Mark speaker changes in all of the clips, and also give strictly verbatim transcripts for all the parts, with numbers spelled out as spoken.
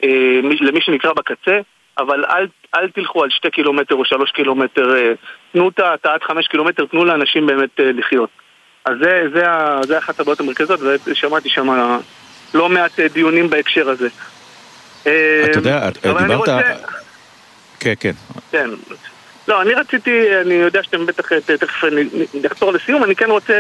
Speaker 1: אה, למי שנקרא בקצה, אבל אל, אל תלכו על שתי קילומטר או שלוש קילומטר, אה, תנו את עד חמש קילומטר, תנו לאנשים באמת אה, לחיות. אז זה, זה, זה אחת הבעיות המרכזיות, ושמעתי שם לא מעט דיונים בהקשר הזה.
Speaker 2: אתה יודע, דיברת... כן, כן.
Speaker 1: כן. לא, אני רציתי, אני יודע שאתם בטח תכף נחתור לסיום, אני כן רוצה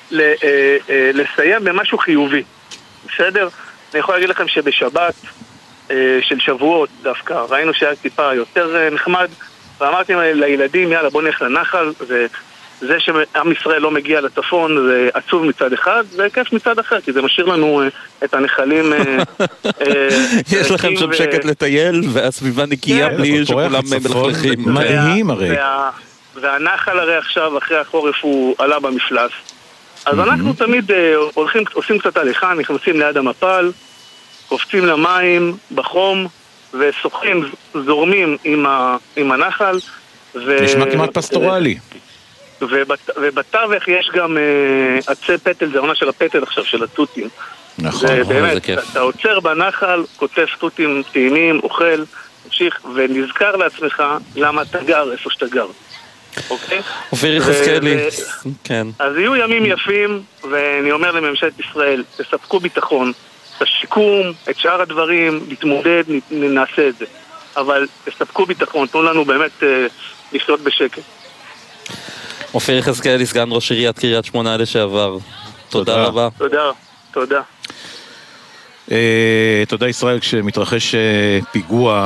Speaker 1: לסיים במשהו חיובי. בסדר? אני יכול להגיד לכם שבשבת של שבועות דווקא, ראינו שהיה טיפה יותר נחמד, ואמרתי לילדים, יאללה בוא נלך לנחל, זה שעם ישראל לא מגיע לצפון זה עצוב מצד אחד, זה כיף מצד אחר, כי זה משאיר לנו את הנחלים.
Speaker 3: יש לכם שם שקט לטייל, והסביבה נקייה בלי שכולם מלכלכים.
Speaker 2: מדהים הרי.
Speaker 1: והנחל הרי עכשיו, אחרי החורף, הוא עלה במפלס. אז אנחנו תמיד הולכים, עושים קצת הליכה, נכנסים ליד המפל, קופצים למים, בחום, ושוחים, זורמים עם הנחל.
Speaker 2: נשמע כמעט פסטורלי.
Speaker 1: ובת, ובתווך יש גם uh, עצי פטל, זה עונה של הפטל עכשיו, של התותים.
Speaker 2: נכון,
Speaker 1: זה באמת, זה כיף. אתה עוצר בנחל, כותב תותים טעימים, אוכל, ממשיך, ונזכר לעצמך למה אתה גר, איפה שאתה גר. אוקיי?
Speaker 3: אופיר יחזקאלי, כן.
Speaker 1: אז יהיו ימים יפים, ואני אומר לממשלת ישראל, תספקו ביטחון, את השיקום, את שאר הדברים, להתמודד, נעשה את זה. אבל תספקו ביטחון, תנו לנו באמת uh, לחיות בשקט.
Speaker 3: אופיר יחזקאלי, סגן ראש עיריית קריית שמונה לשעבר. תודה רבה.
Speaker 1: תודה, תודה.
Speaker 2: תודה ישראל, כשמתרחש פיגוע,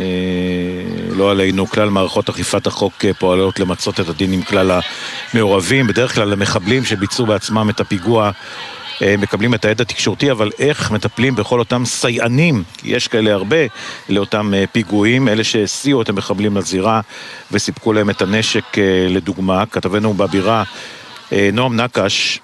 Speaker 2: לא עלינו, כלל מערכות אכיפת החוק פועלות למצות את הדין עם כלל המעורבים, בדרך כלל המחבלים שביצעו בעצמם את הפיגוע מקבלים את העד התקשורתי, אבל איך מטפלים בכל אותם סייענים, כי יש כאלה הרבה לאותם פיגועים, אלה שהסיעו את המחבלים לזירה וסיפקו להם את הנשק לדוגמה. כתבנו בבירה נועם נקש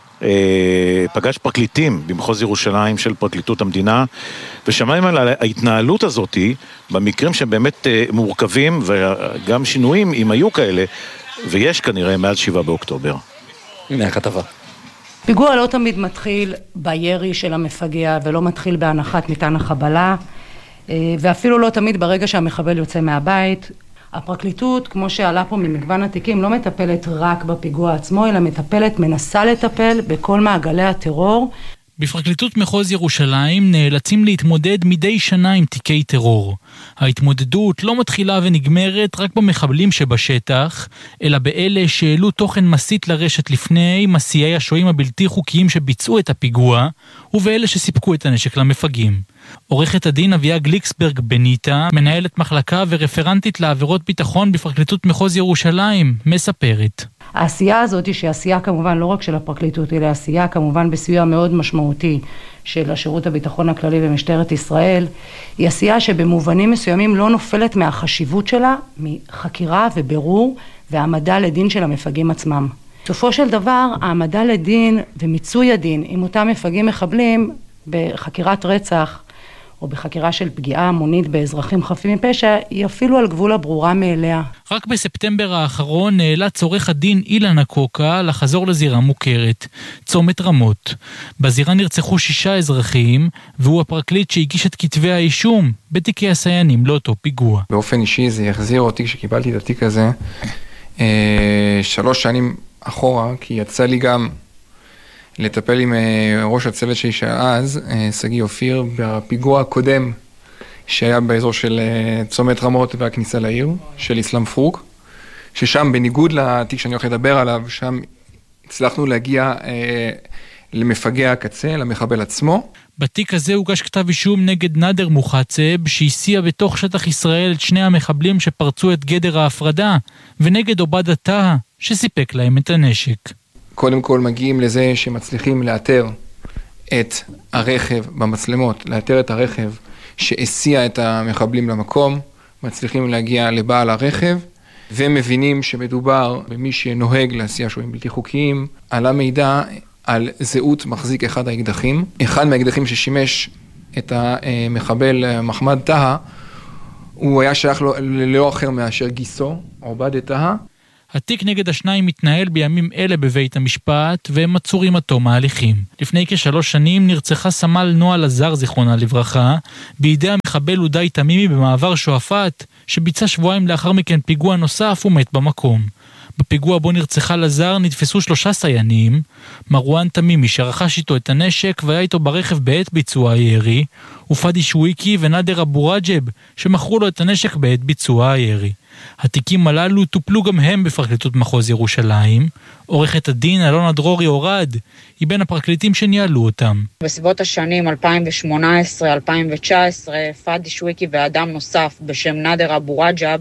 Speaker 2: פגש פרקליטים במחוז ירושלים של פרקליטות המדינה, ושמעים על ההתנהלות הזאת במקרים שהם באמת מורכבים, וגם שינויים אם היו כאלה, ויש כנראה מאז שבעה באוקטובר.
Speaker 3: הנה הכתבה.
Speaker 4: פיגוע לא תמיד מתחיל בירי של המפגע, ולא מתחיל בהנחת מטען החבלה, ואפילו לא תמיד ברגע שהמחבל יוצא מהבית. הפרקליטות, כמו שעלה פה ממגוון התיקים, לא מטפלת רק בפיגוע עצמו, אלא מטפלת, מנסה לטפל בכל מעגלי הטרור.
Speaker 5: בפרקליטות מחוז ירושלים נאלצים להתמודד מדי שנה עם תיקי טרור. ההתמודדות לא מתחילה ונגמרת רק במחבלים שבשטח, אלא באלה שהעלו תוכן מסית לרשת לפני מסיעי השוהים הבלתי חוקיים שביצעו את הפיגוע, ובאלה שסיפקו את הנשק למפגעים. עורכת הדין אביה גליקסברג בניטה, מנהלת מחלקה ורפרנטית לעבירות ביטחון בפרקליטות מחוז ירושלים, מספרת.
Speaker 4: העשייה הזאת שהיא עשייה כמובן לא רק של הפרקליטות, אלא עשייה כמובן בסיוע מאוד משמעותי של השירות הביטחון הכללי ומשטרת ישראל, היא עשייה שבמובנים מסוימים לא נופלת מהחשיבות שלה, מחקירה ובירור והעמדה לדין של המפגעים עצמם. בסופו של דבר, העמדה לדין ומיצוי הדין עם אותם מפגעים מחבלים בחקירת רצח, או בחקירה של פגיעה המונית באזרחים חפים מפשע, היא אפילו על גבול הברורה מאליה.
Speaker 5: רק בספטמבר האחרון נאלץ עורך הדין אילן הקוקה לחזור לזירה מוכרת, צומת רמות. בזירה נרצחו שישה אזרחים, והוא הפרקליט שהגיש את כתבי האישום בתיקי הסיינים לאותו פיגוע.
Speaker 6: באופן אישי זה יחזיר אותי כשקיבלתי את התיק הזה, אה, שלוש שנים אחורה, כי יצא לי גם לטפל עם ראש הצוות שלי שאז, סגי אופיר, בפיגוע הקודם שהיה באזור של צומת רמות והכניסה לעיר, של איסלאם פרוק, ששם בניגוד לתיק שאני הולך לדבר עליו, שם הצלחנו להגיע אה, למפגע הקצה, למחבל עצמו.
Speaker 5: בתיק הזה הוגש כתב אישום נגד נאדר מוחצב, שהסיע בתוך שטח ישראל את שני המחבלים שפרצו את גדר ההפרדה, ונגד עובדה טהה, שסיפק להם את הנשק.
Speaker 6: קודם כל מגיעים לזה שמצליחים לאתר את הרכב במצלמות, לאתר את הרכב שהסיע את המחבלים למקום, מצליחים להגיע לבעל הרכב, ומבינים שמדובר במי שנוהג להסיע שוהים בלתי חוקיים, עלה מידע על זהות מחזיק אחד האקדחים. אחד מהאקדחים ששימש את המחבל מחמד טהה, הוא היה שייך לו ללא אחר מאשר גיסו, עובדה טהה.
Speaker 5: התיק נגד השניים מתנהל בימים אלה בבית המשפט, והם עצורים עד תום ההליכים. לפני כשלוש שנים נרצחה סמל נועה לזר, זיכרונה לברכה, בידי המחבל אודאי תמימי במעבר שועפאט, שביצע שבועיים לאחר מכן פיגוע נוסף ומת במקום. בפיגוע בו נרצחה לזר נתפסו שלושה סיינים, מרואן תמימי שרכש איתו את הנשק והיה איתו ברכב בעת ביצוע הירי, ופאדי שוויקי ונאדר אבו רג'ב שמכרו לו את הנשק בעת ביצוע הירי. התיקים הללו טופלו גם הם בפרקליטות מחוז ירושלים. עורכת הדין אלונה דרורי אורד היא בין הפרקליטים שניהלו אותם.
Speaker 7: בסביבות השנים אלפיים שמונה עשרה אלפיים תשע עשרה פאדי שוויקי ואדם נוסף בשם נאדר אבו רג'ב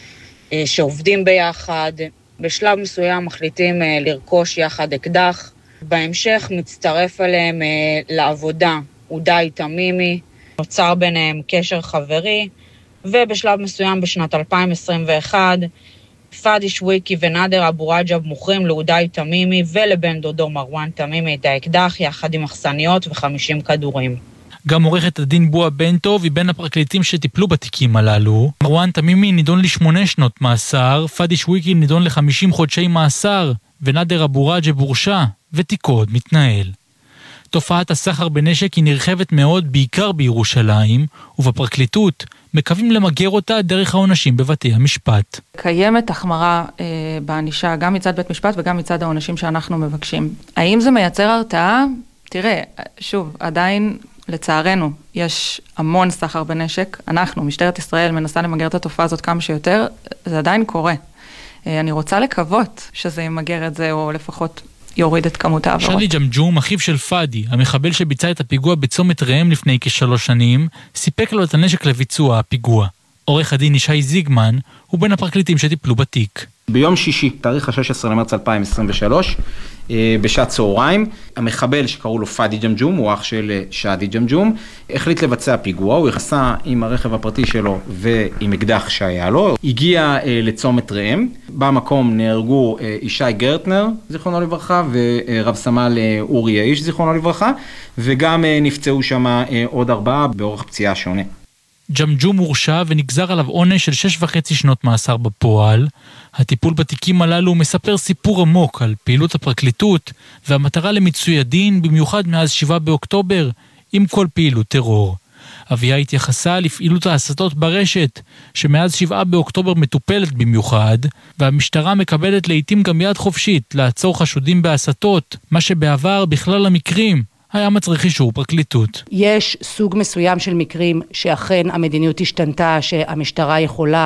Speaker 7: שעובדים ביחד, בשלב מסוים מחליטים לרכוש יחד אקדח, בהמשך מצטרף אליהם לעבודה אודאי תמימי, נוצר ביניהם קשר חברי, ובשלב מסוים בשנת אלפיים עשרים ואחת פאדי שוויקי ונאדר אבו רג'ב מוכרים לאודאי תמימי ולבן דודו מרואן תמימי את האקדח יחד עם מחסניות וחמישים כדורים.
Speaker 5: גם עורכת הדין בועה בן טוב היא בין הפרקליטים שטיפלו בתיקים הללו. מרואן תמימי נידון לשמונה שנות מאסר, פאדי שוויקי נידון לחמישים חודשי מאסר, ונאדר אבו רג'ב הורשע, ותיקו עוד מתנהל. תופעת הסחר בנשק היא נרחבת מאוד בעיקר בירושלים, ובפרקליטות מקווים למגר אותה דרך העונשים בבתי המשפט.
Speaker 8: קיימת החמרה אה, בענישה גם מצד בית משפט וגם מצד העונשים שאנחנו מבקשים. האם זה מייצר הרתעה? תראה, שוב, עדיין לצערנו יש המון סחר בנשק. אנחנו, משטרת ישראל, מנסה למגר את התופעה הזאת כמה שיותר. זה עדיין קורה. אה, אני רוצה לקוות שזה ימגר את זה או לפחות יוריד את כמות העברות.
Speaker 5: שרלי ג'מג'ום, אחיו של פאדי, המחבל שביצע את הפיגוע בצומת ראם לפני כשלוש שנים, סיפק לו את הנשק לביצוע הפיגוע. עורך הדין ישי זיגמן הוא בין הפרקליטים שטיפלו בתיק.
Speaker 9: ביום שישי, תאריך ה-שש עשרה למרץ אלפיים עשרים ושלוש, בשעת צהריים, המחבל שקראו לו פאדי ג'מג'ום, הוא אח של שאדי ג'מג'ום, החליט לבצע פיגוע, הוא יחסה עם הרכב הפרטי שלו ועם אקדח שהיה לו, הגיע לצומת ראם, במקום נהרגו ישי גרטנר, זיכרונו לברכה, ורב סמל אורי האיש, זיכרונו לברכה, וגם נפצעו שם עוד ארבעה באורח פציעה שונה.
Speaker 5: ג'מג'ום הורשע ונגזר עליו עונש של שש וחצי שנות מאסר בפועל. הטיפול בתיקים הללו מספר סיפור עמוק על פעילות הפרקליטות והמטרה למיצוי הדין, במיוחד מאז שבעה באוקטובר, עם כל פעילות טרור. אביה התייחסה לפעילות ההסתות ברשת, שמאז שבעה באוקטובר מטופלת במיוחד, והמשטרה מקבלת לעתים גם יד חופשית לעצור חשודים בהסתות, מה שבעבר בכלל המקרים היה מצריך אישור פרקליטות.
Speaker 4: יש סוג מסוים של מקרים שאכן המדיניות השתנתה, שהמשטרה יכולה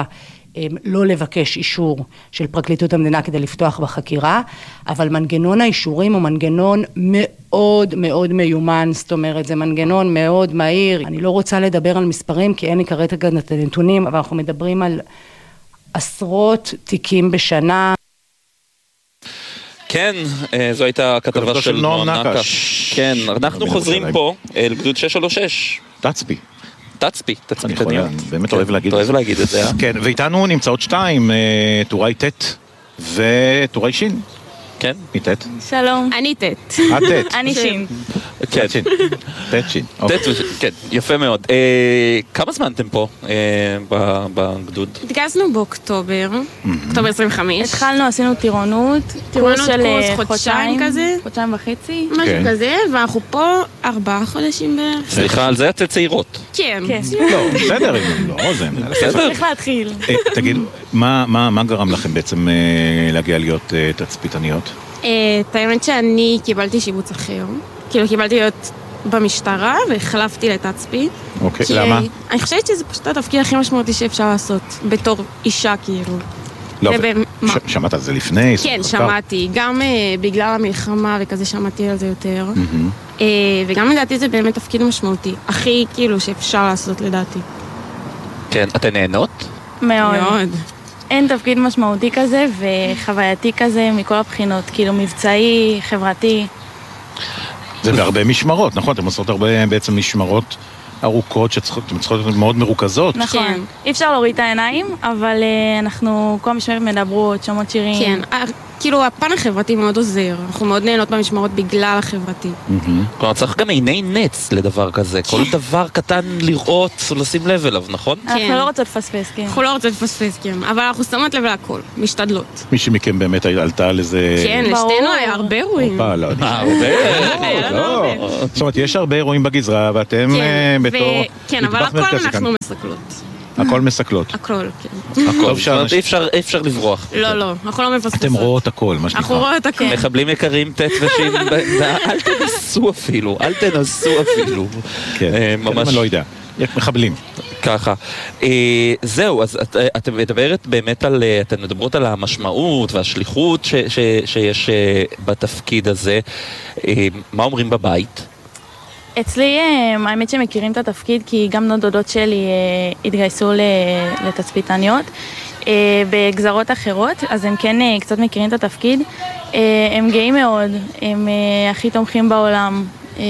Speaker 4: לא לבקש אישור של פרקליטות המדינה כדי לפתוח בחקירה, אבל מנגנון האישורים הוא מנגנון מאוד מאוד מיומן, זאת אומרת, זה מנגנון מאוד מהיר. אני לא רוצה לדבר על מספרים, כי אין לי כרגע את הנתונים, אבל אנחנו מדברים על עשרות תיקים בשנה.
Speaker 3: כן, זו הייתה הכתבה של נועם נקש. כן, אנחנו חוזרים פה אל גדוד שש שלוש שש.
Speaker 2: תצפי.
Speaker 3: תצפי, תצפי.
Speaker 2: אני באמת אוהב להגיד
Speaker 3: את זה. אוהב להגיד את זה.
Speaker 2: כן, ואיתנו נמצאות שתיים, טוראי טט וטוראי שין.
Speaker 3: כן.
Speaker 2: מי טט?
Speaker 10: שלום. אני טט.
Speaker 2: את טט.
Speaker 10: אני שין.
Speaker 2: כן. טט שין.
Speaker 3: כן, יפה מאוד. כמה זמן אתם פה בגדוד?
Speaker 10: התגייסנו באוקטובר, אוקטובר עשרים וחמש.
Speaker 8: התחלנו, עשינו טירונות.
Speaker 10: טירונות קורס חודשיים כזה.
Speaker 8: חודשיים וחצי.
Speaker 10: משהו כזה, ואנחנו פה ארבעה חודשים בערך.
Speaker 3: סליחה, על זה אתם צעירות.
Speaker 10: כן.
Speaker 2: לא, בסדר, לא, זה...
Speaker 10: צריך להתחיל.
Speaker 2: תגיד, מה גרם לכם בעצם להגיע להיות תצפיתניות?
Speaker 10: את האמת שאני קיבלתי שיבוץ אחר. כאילו קיבלתי להיות במשטרה והחלפתי לתצפית.
Speaker 2: אוקיי, למה?
Speaker 10: אני חושבת שזה פשוט התפקיד הכי משמעותי שאפשר לעשות בתור אישה כאילו.
Speaker 2: לא, שמעת על זה לפני?
Speaker 10: כן, שמעתי. גם בגלל המלחמה וכזה שמעתי על זה יותר. וגם לדעתי זה באמת תפקיד משמעותי. הכי כאילו שאפשר לעשות לדעתי.
Speaker 3: כן, אתן נהנות?
Speaker 8: מאוד.
Speaker 10: מאוד.
Speaker 8: אין תפקיד משמעותי כזה וחווייתי כזה מכל הבחינות, כאילו מבצעי, חברתי.
Speaker 2: זה בהרבה משמרות, נכון? אתם עושות הרבה בעצם משמרות ארוכות שצריכות להיות מאוד מרוכזות.
Speaker 8: נכון, אי אפשר להוריד את העיניים, אבל אנחנו כל המשמרת מדברות, שומעות שירים.
Speaker 10: כן, כאילו, הפן החברתי מאוד עוזר. אנחנו מאוד נהנות במשמרות בגלל החברתי.
Speaker 3: כלומר, צריך גם עיני נץ לדבר כזה. כל דבר קטן לראות או לשים לב אליו, נכון?
Speaker 8: אנחנו לא רוצות לפספס, כן.
Speaker 10: אנחנו לא רוצות לפספס, כן. אבל אנחנו שמות לב להכל, משתדלות.
Speaker 2: מישהי מכם באמת עלתה על איזה...
Speaker 10: כן, לשתינו היה הרבה אירועים.
Speaker 2: הרבה? לא. זאת אומרת, יש הרבה אירועים בגזרה, ואתם בתור...
Speaker 10: כן, אבל הכל אנחנו מסקלות.
Speaker 2: הכל מסקלות.
Speaker 10: הכל, כן.
Speaker 3: הכל, אי אפשר לברוח.
Speaker 10: לא, לא, אנחנו לא מפספסות.
Speaker 2: אתם רואות הכל, מה שנקרא.
Speaker 10: אנחנו רואות הכל.
Speaker 3: מחבלים יקרים, תת ושין, אל תנסו אפילו, אל תנסו אפילו.
Speaker 2: כן, אני לא יודע. מחבלים.
Speaker 3: ככה. זהו, אז אתם מדברת באמת על, אתן מדברות על המשמעות והשליחות שיש בתפקיד הזה. מה אומרים בבית?
Speaker 11: אצלי, האמת שמכירים את התפקיד, כי גם דודות שלי התגייסו לתצפיתניות בגזרות אחרות, אז הם כן קצת מכירים את התפקיד. הם גאים מאוד, הם הכי תומכים בעולם,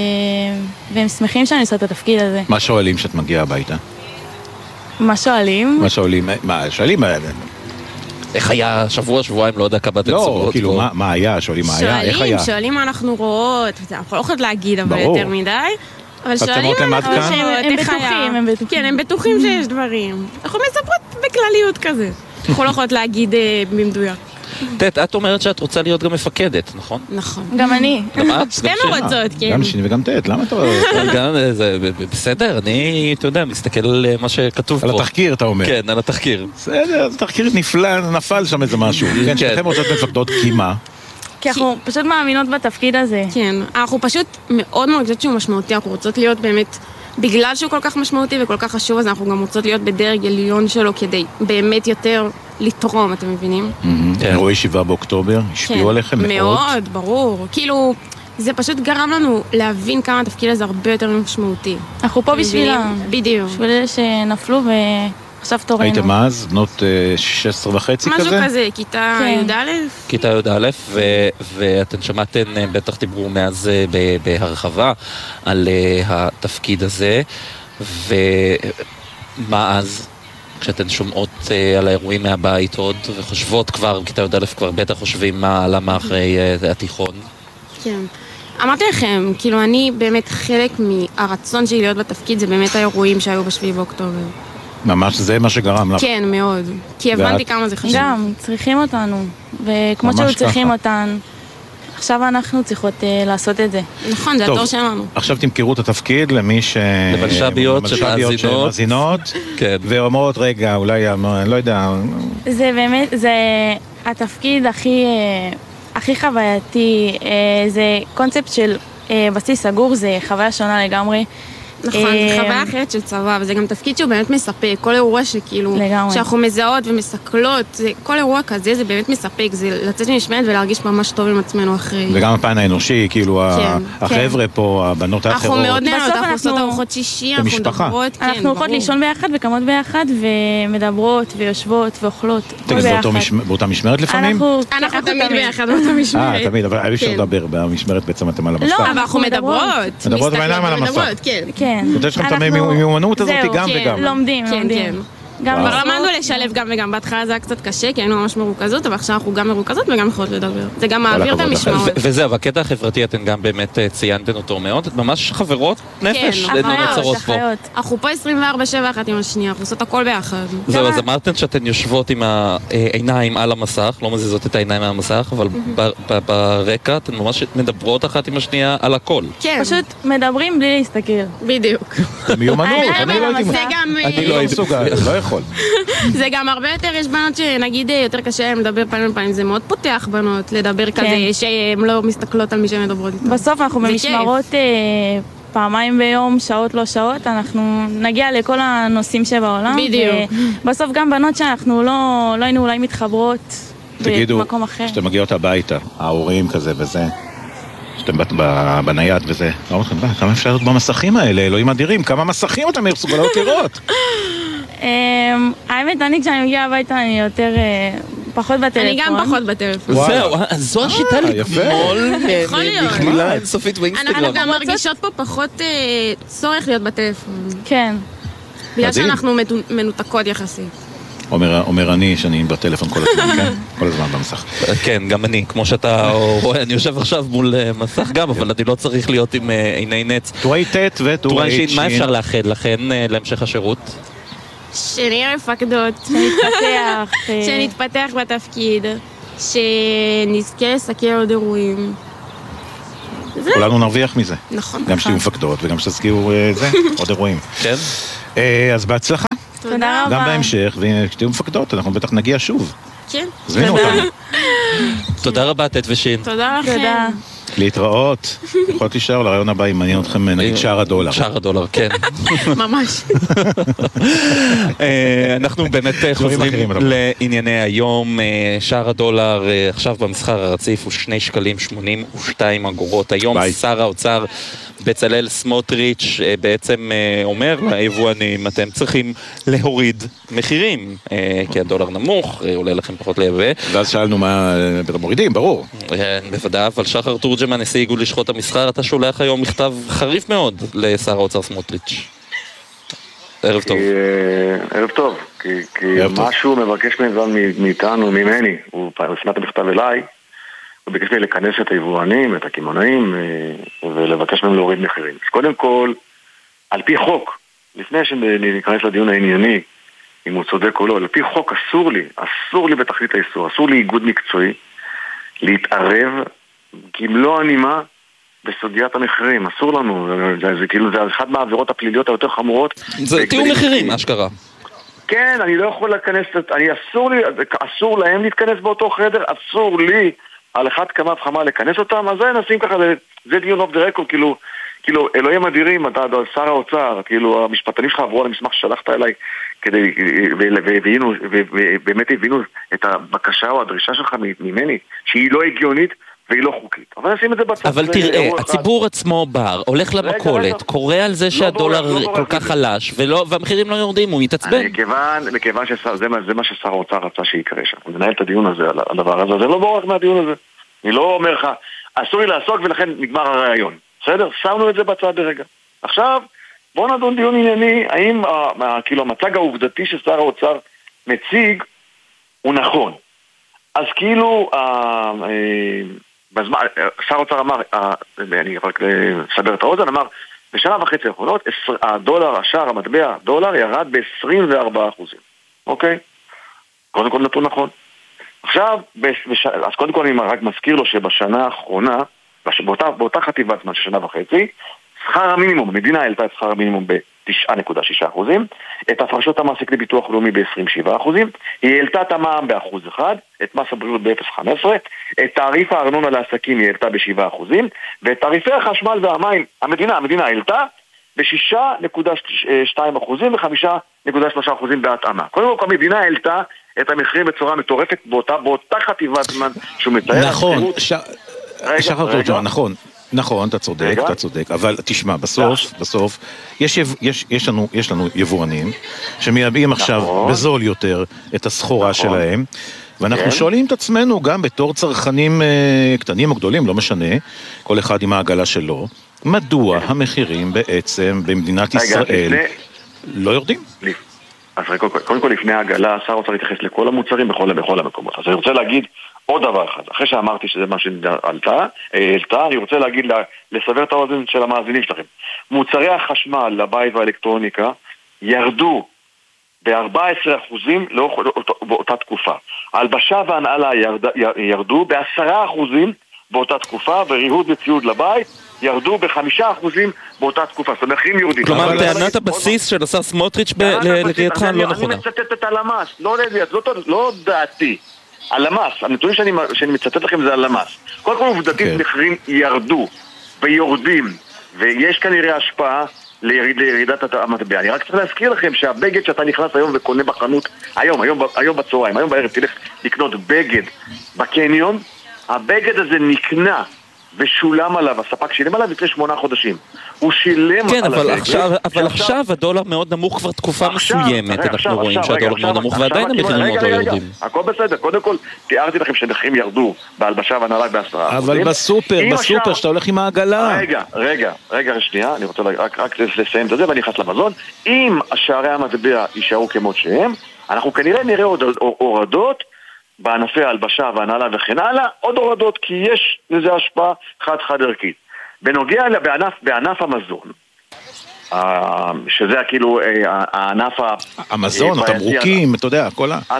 Speaker 11: והם שמחים שאני עושה את התפקיד הזה.
Speaker 2: מה שואלים כשאת מגיעה הביתה?
Speaker 11: מה שואלים?
Speaker 2: מה שואלים? מה שואלים?
Speaker 3: איך היה שבוע, שבועיים, לא יודע כמה תצורות.
Speaker 2: לא, כאילו, מה היה? שואלים מה היה? איך היה?
Speaker 10: שואלים מה אנחנו רואות, אנחנו לא יכולות להגיד אבל יותר מדי. אבל שואלים אנחנו
Speaker 11: הם בטוחים, הם בטוחים.
Speaker 10: כן, הם בטוחים שיש דברים. אנחנו מספרות בכלליות כזה. אנחנו לא יכולות להגיד במדויק.
Speaker 3: תת, את אומרת שאת רוצה להיות גם מפקדת, נכון?
Speaker 10: נכון.
Speaker 11: גם אני.
Speaker 3: גם את?
Speaker 10: שתינו רוצות, כן.
Speaker 2: גם שני וגם תת, למה אתה...
Speaker 3: גם, זה בסדר, אני, אתה יודע, מסתכל על מה שכתוב פה.
Speaker 2: על התחקיר, אתה אומר.
Speaker 3: כן, על התחקיר.
Speaker 2: בסדר, זה תחקיר נפלא, נפל שם איזה משהו. כן, שאתם רוצות מפקדות, כי מה?
Speaker 11: כי אנחנו פשוט מאמינות בתפקיד הזה.
Speaker 10: כן, אנחנו פשוט מאוד מאוד חושבות שהוא משמעותי, אנחנו רוצות להיות באמת... בגלל שהוא כל כך משמעותי וכל כך חשוב, אז אנחנו גם רוצות להיות בדרג עליון שלו כדי באמת יותר לתרום, אתם מבינים?
Speaker 2: אירועי שבעה באוקטובר, השפיעו עליכם מאוד?
Speaker 10: מאוד, ברור. כאילו, זה פשוט גרם לנו להבין כמה התפקיד הזה הרבה יותר משמעותי.
Speaker 11: אנחנו פה בשבילם.
Speaker 10: בדיוק.
Speaker 11: בשביל אלה שנפלו ועכשיו תורנו.
Speaker 2: הייתם אז, בנות שש עשרה וחצי כזה?
Speaker 10: משהו כזה, כיתה י"א.
Speaker 3: כיתה י"א, ואתן שמעתן, בטח דיברו מאז בהרחבה על התפקיד הזה, ומה אז? כשאתן שומעות על האירועים מהבית עוד, וחושבות כבר, כיתה י"א כבר בטח חושבים מה למה אחרי התיכון.
Speaker 10: כן. אמרתי לכם, כאילו אני באמת חלק מהרצון שלי להיות בתפקיד, זה באמת האירועים שהיו בשביעי באוקטובר.
Speaker 2: ממש זה מה שגרם לך.
Speaker 10: כן, מאוד. כי הבנתי כמה זה חשוב.
Speaker 11: גם, צריכים אותנו. וכמו שהיו צריכים אותן, עכשיו אנחנו צריכות לעשות את זה.
Speaker 10: נכון, זה התור שלנו.
Speaker 2: עכשיו תמכרו את התפקיד למי ש...
Speaker 3: לבלשביות
Speaker 2: שמאזינות, ואומרות, רגע, אולי, אני לא יודע...
Speaker 11: זה באמת, זה התפקיד הכי... הכי חווייתי, זה קונספט של בסיס סגור, זה חוויה שונה לגמרי.
Speaker 10: נכון, זה חוויה אחרת של צבא, וזה גם תפקיד שהוא באמת מספק. כל אירוע שכאילו, שאנחנו מזהות ומסקלות, כל אירוע כזה זה באמת מספק, זה לצאת ממשמרת ולהרגיש ממש טוב עם עצמנו אחרי.
Speaker 2: וגם הפן האנושי, כאילו, החבר'ה פה, הבנות האחרות.
Speaker 10: אנחנו מאוד נהנות, אנחנו עושות ארוחות שישי, אנחנו מדברות, כן,
Speaker 11: אנחנו הולכות לישון ביחד וקמות ביחד, ומדברות ויושבות ואוכלות, כל ביחד.
Speaker 2: באותה משמרת לפעמים?
Speaker 10: אנחנו תמיד ביחד באותה משמרת.
Speaker 2: אה, תמיד, אבל אי אפשר לדבר במשמרת בעצם אתם על המסך.
Speaker 10: לא, אבל אנחנו מדברות.
Speaker 2: מדברות בעיניים על המסך.
Speaker 11: כן.
Speaker 2: יש לכם את המיומנות הזאת גם וגם.
Speaker 11: לומדים, לומדים.
Speaker 10: כבר למדנו לשלב גם וגם, בהתחלה זה היה קצת קשה, כי היינו ממש מרוכזות, אבל עכשיו אנחנו גם מרוכזות וגם יכולות לדבר. זה גם מעביר את המשמעות.
Speaker 3: וזהו, הקטע החברתי אתם גם באמת ציינתן אותו מאוד, את ממש חברות נפש.
Speaker 10: כן, אחיות. אנחנו פה עשרים וארבע שבע אחת עם השנייה, אנחנו עושות הכל ביחד.
Speaker 3: זהו, אז אמרתן שאתן יושבות עם העיניים על המסך, לא מזיזות את העיניים על המסך, אבל ברקע אתן ממש מדברות אחת עם השנייה על הכל.
Speaker 11: כן. פשוט מדברים בלי להסתכל.
Speaker 10: בדיוק.
Speaker 2: מיומנות, אני לא הייתי מסוגל, לא יכול.
Speaker 10: זה גם הרבה יותר, יש בנות שנגיד יותר קשה להם לדבר פעמים פעמים, זה מאוד פותח בנות לדבר כזה, שהן לא מסתכלות על מי שהן מדברות איתו.
Speaker 11: בסוף אנחנו במשמרות פעמיים ביום, שעות לא שעות, אנחנו נגיע לכל הנושאים שבעולם.
Speaker 10: בדיוק.
Speaker 11: בסוף גם בנות שאנחנו לא היינו אולי מתחברות במקום אחר.
Speaker 2: תגידו, שאתם מגיעות הביתה, ההורים כזה וזה, שאתם בנייד וזה, כמה אפשר להיות במסכים האלה, אלוהים אדירים, כמה מסכים אתם מסוגלות לראות?
Speaker 11: האמת, אני כשאני מגיעה הביתה אני יותר פחות בטלפון.
Speaker 10: אני גם פחות בטלפון.
Speaker 3: זהו, זו השיטה לגמול מכלילה אינסופית באינסטגרם.
Speaker 10: אנחנו גם מרגישות פה פחות צורך להיות בטלפון.
Speaker 11: כן.
Speaker 10: בגלל שאנחנו מנותקות יחסית.
Speaker 2: אומר, אומר אני שאני בטלפון כל הזמן, כן? כל הזמן במסך.
Speaker 3: כן, גם אני, כמו שאתה רואה, אני יושב עכשיו מול מסך גם, אבל אני לא צריך להיות עם עיני נץ.
Speaker 2: טורי טט וטורי שין.
Speaker 3: מה אפשר לאחד לכן להמשך השירות?
Speaker 10: שנהיה מפקדות,
Speaker 11: שנתפתח,
Speaker 10: שנתפתח בתפקיד, שנזכה לסקר עוד אירועים.
Speaker 2: כולנו נרוויח מזה.
Speaker 10: נכון.
Speaker 2: גם שתהיו מפקדות וגם שתזכירו זה, עוד אירועים.
Speaker 3: כן.
Speaker 2: אז בהצלחה.
Speaker 11: תודה רבה.
Speaker 2: גם בהמשך, ושתהיו מפקדות, אנחנו בטח נגיע שוב.
Speaker 10: כן.
Speaker 2: זמינו אותנו.
Speaker 3: תודה רבה, טט ושין.
Speaker 10: תודה לכם.
Speaker 2: להתראות. יכולת להישאר לרעיון הבא, אם מעניין אתכם, נגיד שער הדולר.
Speaker 3: שער הדולר, כן.
Speaker 10: ממש.
Speaker 3: אנחנו באמת חוזרים לענייני היום. שער הדולר עכשיו במסחר הרציף הוא שני שקלים שמונים ושתיים אגורות. היום שר האוצר בצלאל סמוטריץ' בעצם אומר ליבואנים, אתם צריכים להוריד מחירים, כי הדולר נמוך, עולה לכם פחות לייבא.
Speaker 2: ואז שאלנו מה מורידים, ברור.
Speaker 3: בוודאי, אבל שחר תורג'מן, נשיא איגוד לשכות המסחר, אתה שולח היום מכתב חריף מאוד לשר האוצר סמוטריץ'. ערב טוב.
Speaker 12: ערב טוב, כי משהו מבקש מאיתנו, ממני, הוא הפנה את המכתב אליי, הוא ביקש לי לכנס את היבואנים, את הכימונאים, ולבקש מהם להוריד מחירים. אז קודם כל, על פי חוק, לפני שניכנס לדיון הענייני, אם הוא צודק או לא, על פי חוק אסור לי, אסור לי בתכלית האיסור, אסור לי איגוד מקצועי להתערב כמלוא הנימה בסוגיית המחירים, אסור לנו, זה, זה כאילו, זה אחת מהעבירות הפליליות היותר חמורות.
Speaker 3: זה תיאום מחירים, אשכרה.
Speaker 12: כן, אני לא יכול להיכנס, אני אסור לי, אסור להם להתכנס באותו חדר, אסור לי על אחד כמה וכמה לכנס אותם, אז זה נשים ככה, זה, זה דיון אוף דה רקורד, כאילו, כאילו, אלוהים אדירים, אתה, שר האוצר, כאילו, המשפטנים שלך עברו על המסמך ששלחת אליי, כדי, ובאמת הבינו את הבקשה או הדרישה שלך ממני, שהיא לא הגיונית והיא לא חוקית. אבל נשים את זה בצד.
Speaker 3: אבל תראה, הציבור עצמו בר, הולך למכולת, קורא על זה שהדולר כל כך חלש, והמחירים לא יורדים, הוא מתעצבן.
Speaker 12: מכיוון שזה מה ששר האוצר רצה שיקרה שם. הוא מנהל את הדיון הזה על הדבר הזה, זה לא בורח מהדיון הזה. אני לא אומר לך, אסור לי לעסוק ולכן נגמר הרעיון. בסדר? שמנו את זה בצד הרגע. עכשיו, בואו נדון דיון ענייני, האם כאילו המצג העובדתי ששר האוצר מציג הוא נכון. אז כאילו, בזמן, שר האוצר אמר, אני רק לסבר את האוזן, אמר, בשנה וחצי האחרונות, הדולר, השער, המטבע, דולר ירד ב-עשרים וארבעה אחוזים. אוקיי? קודם כל נתון נכון. עכשיו, בש... אז קודם כל אני רק מזכיר לו שבשנה האחרונה, באותה, באותה חטיבת זמן של שנה וחצי, שכר המינימום, המדינה העלתה את שכר המינימום ב-תשע נקודה שש אחוזים, את הפרשות המעסיק לביטוח לאומי ב-עשרים ושבעה אחוזים, היא העלתה את המע"מ באחוז אחד, את מס הבריאות ב-אפס נקודה חמש עשרה, את תעריף הארנונה לעסקים היא העלתה ב-שבעה אחוזים, ואת תעריפי החשמל והמים, המדינה, המדינה העלתה ב-שישה נקודה שתיים אחוזים ו-חמישה נקודה שלושה אחוזים בהתאמה. קודם כל, המדינה העלתה את המחירים בצורה מטורפת באותה, באותה חטיבת זמן שהוא מתאר.
Speaker 2: נכון, שחר תורג'מן, נכון. נכון, אתה צודק, אתה צודק, אבל תשמע, בסוף, בסוף, יש, יש, יש לנו, יש לנו יבואנים שמייבאים עכשיו בזול יותר את הסחורה שלהם, ואנחנו שואלים את עצמנו גם בתור צרכנים קטנים או גדולים, לא משנה, כל אחד עם העגלה שלו, מדוע המחירים בעצם במדינת ישראל לא יורדים?
Speaker 12: אז קודם כל לפני העגלה, שר האוצר להתייחס לכל המוצרים בכל, בכל המקומות. אז אני רוצה להגיד עוד דבר אחד, אחרי שאמרתי שזה מה שעלתה, העלתה, אני רוצה להגיד, לסבר את האוזן של המאזינים שלכם. מוצרי החשמל לבית והאלקטרוניקה ירדו ב-ארבעה עשר אחוזים באותה תקופה. הלבשה והנעלה ירד, ירדו ב-עשרה אחוזים באותה תקופה, וריהוט וציוד לבית ירדו בחמישה אחוזים באותה תקופה. זאת אומרת, מחירים יורדים.
Speaker 3: כלומר, טענת הבסיס של השר סמוטריץ' לקריאתך לא נכונה.
Speaker 12: אני מצטט את הלמ"ס, לא דעתי. הלמ"ס, הנתונים שאני, שאני מצטט לכם זה הלמ"ס. קודם כל עובדתית okay. מחירים ירדו ויורדים, ויש כנראה השפעה ליריד, לירידת המטבע. אני רק צריך להזכיר לכם שהבגד שאתה נכנס היום וקונה בחנות, היום, היום, היום בצהריים, היום בערב תלך לקנות בגד בקניון, הבגד הזה נקנה ושולם עליו, הספק שילם עליו לפני שמונה חודשים. הוא שילם
Speaker 3: כן,
Speaker 12: על
Speaker 3: אבל
Speaker 12: הדגל.
Speaker 3: עכשיו, אבל עכשיו הדולר מאוד נמוך כבר תקופה מסוימת, אנחנו רואים שהדולר מאוד נמוך ועדיין המחירים מאוד לא יורדים.
Speaker 12: הכל בסדר, קודם כל, תיארתי לכם שמחירים ירדו בהלבשה והנהלה בעשרה.
Speaker 2: אבל בסופר, בסופר, שאתה הולך עם העגלה.
Speaker 12: רגע, רגע, רגע, שנייה, אני רוצה רק לסיים את זה ואני נכנס למזון. אם שערי המטבע יישארו כמות שהם, אנחנו כנראה נראה עוד הורדות בענפי ההלבשה והנהלה וכן הלאה, עוד הורדות, כי יש לזה השפעה חד-חד ערכית. בנוגע בענף, בענף המזון, שזה כאילו הענף
Speaker 2: המזון, התמרוקים, אתה יודע, כל ה...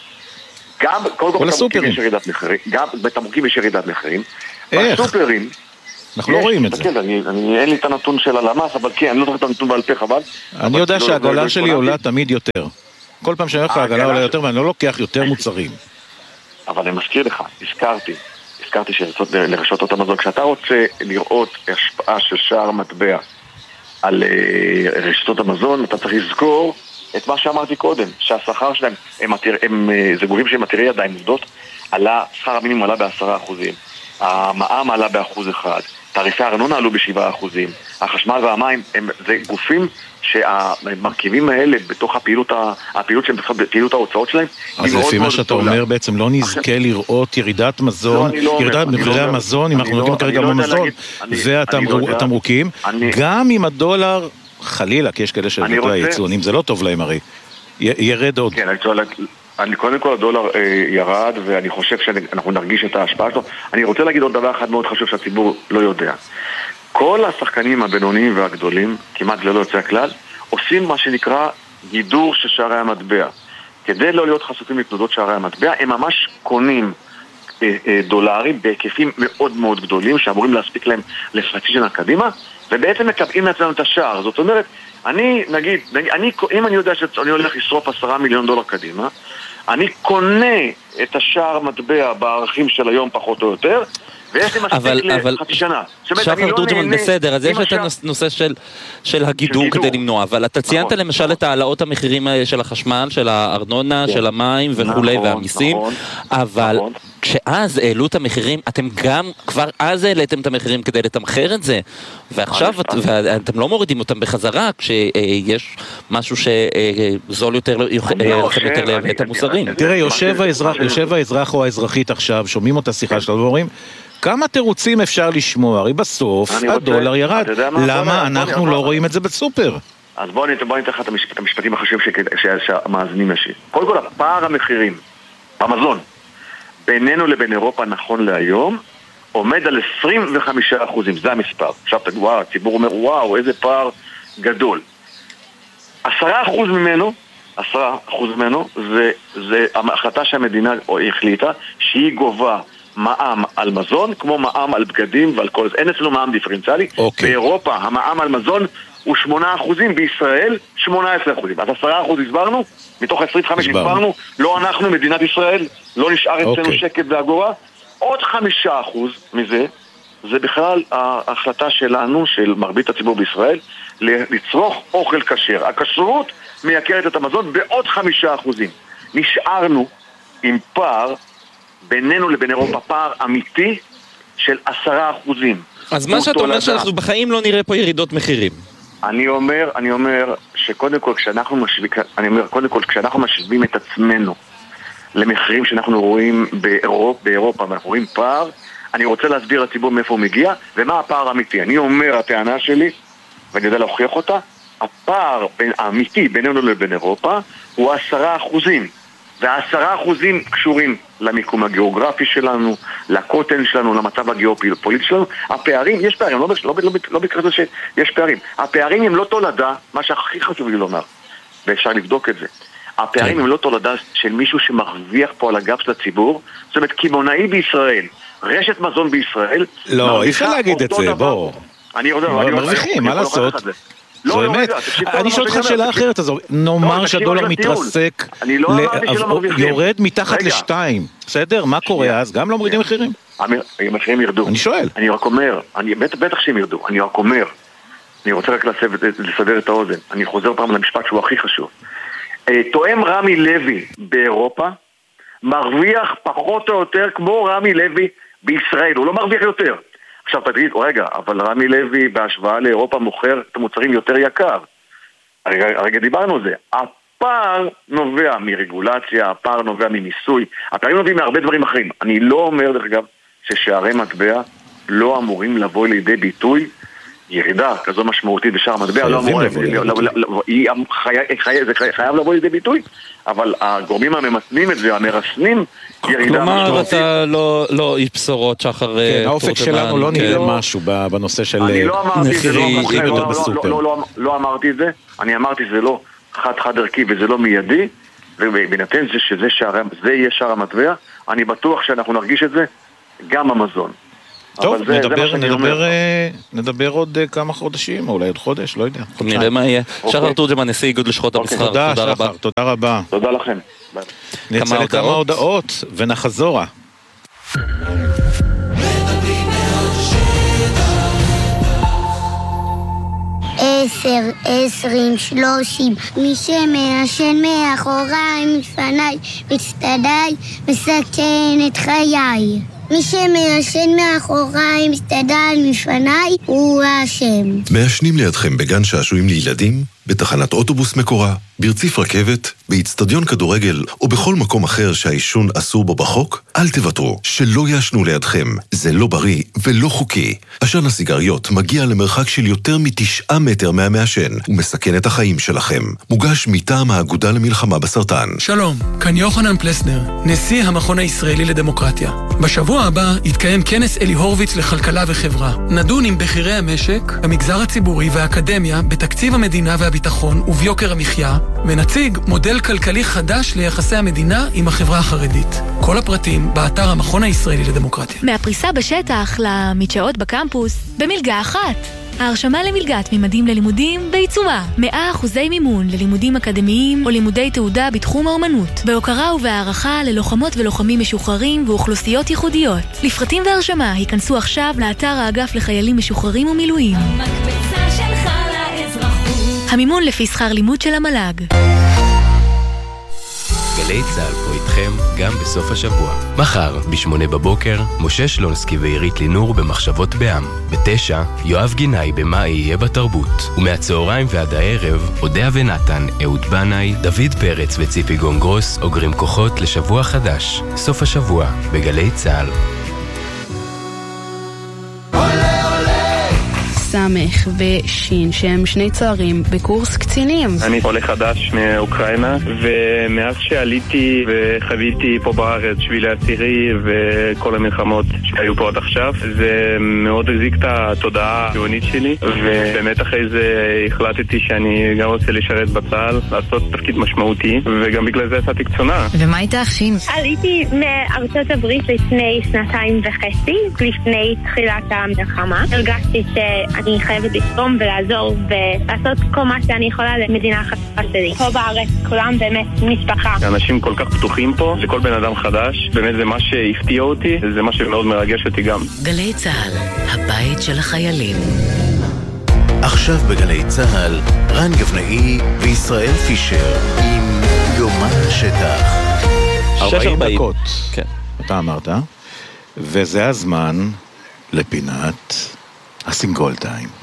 Speaker 12: גם, כל הסופרים יש ירידת מחירים, גם בתמרוקים יש ירידת מחירים.
Speaker 2: איך?
Speaker 12: בסופרים,
Speaker 2: אנחנו לא רואים את זה.
Speaker 12: אין לי את הנתון של הלמ"ס, אבל כן, אני לא צריך את הנתון בעל פה, חבל.
Speaker 2: אני יודע שהעגלה שלי עולה תמיד יותר. כל פעם שאני הולך העגלה עולה יותר, ואני לא לוקח יותר מוצרים. אבל
Speaker 12: אני מזכיר לך, הזכרתי, הזכרתי לרשתות המזון, כשאתה רוצה לראות השפעה של שער מטבע על רשתות המזון, אתה צריך לזכור את מה שאמרתי קודם, שהשכר שלהם, הם, הם, זה גופים שהם עתירי ידיים עובדות, עלה, שכר המינימום עלה בעשרה אחוזים, המע"מ עלה באחוז אחד, תעריפי הארנונה עלו בשבעה אחוזים, החשמל והמים, הם, זה גופים שהמרכיבים האלה בתוך הפעילות, הפעילות שהם בפעילות ההוצאות שלהם,
Speaker 2: אז לפי מה שאתה אומר בעצם לא נזכה לראות ירידת מזון, ירידת מחירי המזון, אם אנחנו נוגעים כרגע במזון, והתמרוקים, גם אם הדולר חלילה, כי יש כאלה שבטלי היצואנים, זה לא טוב להם הרי, ירד עוד.
Speaker 12: כן, אני קודם כל הדולר ירד, ואני חושב שאנחנו נרגיש את ההשפעה שלו. אני רוצה להגיד עוד דבר אחד מאוד חשוב שהציבור לא יודע. כל השחקנים הבינוניים והגדולים, כמעט ללא יוצא הכלל, עושים מה שנקרא גידור של שערי המטבע. כדי לא להיות חשופים לתנודות שערי המטבע, הם ממש קונים דולרים בהיקפים מאוד מאוד גדולים, שאמורים להספיק להם לחצי שנה קדימה, ובעצם מקבעים לעצמם את השער. זאת אומרת, אני, נגיד, אני, אם אני יודע שאני הולך לשרוף עשרה מיליון דולר קדימה, אני קונה את השער מטבע בערכים של היום פחות או יותר, ויש לי מספיק לחצי שנה.
Speaker 3: שחר תורג'מן בסדר, אז יש את הנושא של הגידור כדי למנוע, אבל אתה ציינת למשל את העלאות המחירים של החשמל, של הארנונה, של המים וכולי והמיסים, אבל כשאז העלו את המחירים, אתם גם כבר אז העליתם את המחירים כדי לתמחר את זה, ועכשיו אתם לא מורידים אותם בחזרה כשיש משהו שזול יותר לייבא את המוצרים.
Speaker 2: תראה, יושב האזרח או האזרחית עכשיו, שומעים אותה שיחה שלנו ואומרים, כמה תירוצים אפשר לשמוע? הרי בסוף הדולר ירד. למה אנחנו לא רואים את זה בסופר?
Speaker 12: אז בואו ניתן לך את המשפטים החשובים שהמאזינים ישאיר. קודם כל, הפער המחירים במזון בינינו לבין אירופה נכון להיום עומד על עשרים וחמישה אחוזים, זה המספר. עכשיו תגידו, וואו, הציבור אומר, וואו, איזה פער גדול. עשרה אחוז ממנו, עשרה אחוז ממנו, זה, זה ההחלטה שהמדינה החליטה שהיא גובה מע"מ על מזון, כמו מע"מ על בגדים ועל כל זה. אין אצלנו מע"מ דיפרנציאלי. Okay. באירופה המע"מ על מזון הוא שמונה אחוזים, בישראל שמונה עשרה אחוזים. אז עשרה אחוז הסברנו, מתוך עשרים וחמש הסברנו, לא אנחנו, מדינת ישראל, לא נשאר אצלנו okay. שקט ואגורה. עוד חמישה אחוז מזה, זה בכלל ההחלטה שלנו, של מרבית הציבור בישראל, לצרוך אוכל כשר. הכשרות מייקרת את המזון בעוד חמישה אחוזים. נשארנו עם פער בינינו לבין אירופה, פער אמיתי של עשרה אחוזים.
Speaker 3: אז מה שאתה אומר שאנחנו בחיים לא נראה פה ירידות מחירים.
Speaker 12: אני אומר, אני אומר שקודם כל כשאנחנו משווים, אני אומר, קודם כל כשאנחנו משווים את עצמנו למחירים שאנחנו רואים באירופה, באירופה, ואנחנו רואים פער, אני רוצה להסביר לציבור מאיפה הוא מגיע, ומה הפער האמיתי. אני אומר, הטענה שלי, ואני יודע להוכיח אותה, הפער האמיתי בינינו לבין אירופה הוא עשרה אחוזים. והעשרה אחוזים קשורים למיקום הגיאוגרפי שלנו, לקוטן שלנו, למצב הגיאופוליטי שלנו. הפערים, יש פערים, לא, לא, לא, לא בקראת זה שיש פערים. הפערים הם לא תולדה, מה שהכי חשוב לי לומר, ואפשר לבדוק את זה. הפערים הם לא תולדה של מישהו שמרוויח פה על הגב של הציבור, זאת אומרת, קמעונאי בישראל, רשת מזון בישראל,
Speaker 2: לא, אי אפשר להגיד את זה, בוא.
Speaker 12: אני יודע,
Speaker 2: מרוויחים, מה לעשות? זו אמת. אני שואל אותך שאלה אחרת, אז נאמר שהדולר מתרסק, יורד מתחת לשתיים, בסדר? מה קורה אז? גם לא מורידים מחירים?
Speaker 12: המחירים ירדו.
Speaker 2: אני שואל.
Speaker 12: אני רק אומר, בטח שהם ירדו, אני רק אומר, אני רוצה רק לסדר את האוזן, אני חוזר פעם למשפט שהוא הכי חשוב. תואם רמי לוי באירופה, מרוויח פחות או יותר כמו רמי לוי בישראל, הוא לא מרוויח יותר. עכשיו תגיד, רגע, אבל רמי לוי בהשוואה לאירופה מוכר את המוצרים יותר יקר. הרגע, הרגע דיברנו על זה. הפער נובע מרגולציה, הפער נובע ממיסוי, הפערים נובעים מהרבה דברים אחרים. אני לא אומר, דרך אגב, ששערי מטבע לא אמורים לבוא לידי ביטוי ירידה כזו משמעותית בשער מטבע, לא אמור, זה חייב לבוא לידי ביטוי, אבל הגורמים הממתנים את זה, המרסנים, ירידה משמעותית.
Speaker 3: כלומר, אתה לא איש בשורות, שחר...
Speaker 2: האופק שלנו לא נראה משהו בנושא של מחירים יותר בסופר.
Speaker 12: לא אמרתי את זה, אני אמרתי שזה לא חד-חד ערכי וזה לא מיידי, ובינתן שזה יהיה שער המטבע, אני בטוח שאנחנו נרגיש את זה גם המזון.
Speaker 2: טוב, נדבר, נדבר, נדבר עוד כמה חודשים, או אולי עוד חודש, לא יודע.
Speaker 3: נראה מה יהיה. שחר תורג'מן, נשיא איגוד לשכות המסחר,
Speaker 2: תודה רבה. תודה רבה.
Speaker 12: תודה לכם.
Speaker 2: נצא לכמה הודעות ונחזורה.
Speaker 13: עשר, עשרים, שלושים, מי שמעשן מאחוריי, מפניי, מצטדיי, מסכן את חיי. מי שמעשן מאחוריי, מסתדר מפניי, הוא האשם.
Speaker 14: מעשנים לידכם בגן שעשועים לילדים, בתחנת אוטובוס מקורה, ברציף רכבת, באצטדיון כדורגל או בכל מקום אחר שהעישון אסור בו בחוק, אל תוותרו, שלא יעשנו לידכם. זה לא בריא ולא חוקי. עשן הסיגריות מגיע למרחק של יותר מתשעה מטר מהמעשן ומסכן את החיים שלכם. מוגש מטעם האגודה למלחמה בסרטן.
Speaker 15: שלום, כאן יוחנן פלסנר, נשיא המכון הישראלי לדמוקרטיה. בשבוע הבא יתקיים כנס אלי הורוביץ לכלכלה וחברה. נדון עם בכירי המשק, המגזר הציבורי והאקדמיה בתקציב המדינה והביטחון וביוקר המחיה, ונציג מודל כלכלי חדש ליחסי המדינה עם החברה החרדית. כל הפרטים באתר המכון הישראלי לדמוקרטיה.
Speaker 16: מהפריסה בשטח למדשאות בקמפוס, במלגה אחת. ההרשמה למלגת ממדים ללימודים בעיצומה. מאה אחוזי מימון ללימודים אקדמיים או לימודי תעודה בתחום האומנות. בהוקרה ובהערכה ללוחמות ולוחמים משוחררים ואוכלוסיות ייחודיות. לפרטים והרשמה היכנסו עכשיו לאתר האגף לחיילים משוחררים ומילואים. המקבצה שלך לאזרחות. המימון לפי שכר לימוד של המל"ג.
Speaker 17: גלי צהל פה איתכם גם בסוף השבוע. מחר, בשמונה בבוקר, משה שלונסקי ועירית לינור במחשבות בעם. בתשע, יואב גינאי במה יהיה בתרבות. ומהצהריים ועד הערב, אודיה ונתן, אהוד בנאי, דוד פרץ וציפי גונגרוס אוגרים כוחות לשבוע חדש. סוף השבוע, בגלי צהל.
Speaker 18: סמך ושין שהם שני צוערים בקורס קצינים.
Speaker 19: אני עולה חדש מאוקראינה, ומאז שעליתי וחוויתי פה בארץ שבילי עשירי וכל המלחמות שהיו פה עד עכשיו, זה מאוד החזיק את התודעה הציונית שלי, ובאמת אחרי זה החלטתי שאני גם רוצה לשרת בצה"ל, לעשות תפקיד משמעותי, וגם בגלל זה יצאתי קצונה.
Speaker 18: ומה איתך, שין?
Speaker 20: עליתי מארצות הברית לפני שנתיים וחצי, לפני תחילת המלחמה. הרגשתי ש אני חייבת לתרום ולעזור ולעשות כל מה שאני יכולה למדינה החדשה שלי. פה בארץ כולם באמת משפחה.
Speaker 19: אנשים כל כך פתוחים פה, לכל בן אדם חדש, באמת זה מה שהפתיע אותי, זה מה שמאוד מרגש אותי גם.
Speaker 21: גלי צהל, הבית של החיילים. עכשיו בגלי צהל, רן גבנאי וישראל פישר עם יומן השטח.
Speaker 2: ארבעים דקות, כן. אתה אמרת, וזה הזמן לפינת הסינגול טיים.